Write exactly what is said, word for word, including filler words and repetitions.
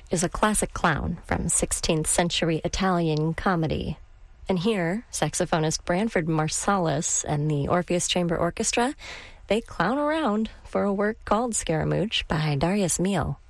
is a classic clown from sixteenth century Italian comedy. And here, saxophonist Branford Marsalis and the Orpheus Chamber Orchestra, they clown around for a work called Scaramouche by Darius Milhaud.